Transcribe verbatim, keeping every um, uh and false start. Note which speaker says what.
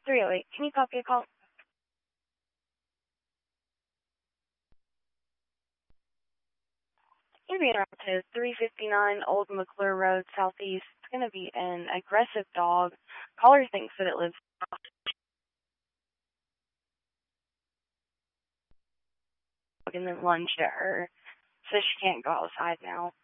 Speaker 1: three oh eight. Can you copy a call? You're being around to three fifty-nine Old McClure Road, Southeast. It's going to be an aggressive dog. Caller thinks that it lives and then lunged at her, so she can't go outside now.